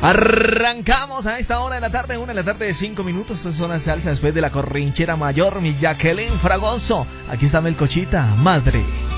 Arrancamos a esta hora de la tarde, 1 de la tarde de 5 minutos. Esto es Zona Salsa después de la corrinchera mayor, mi Jacqueline Fragoso. Aquí está Melcochita, madre.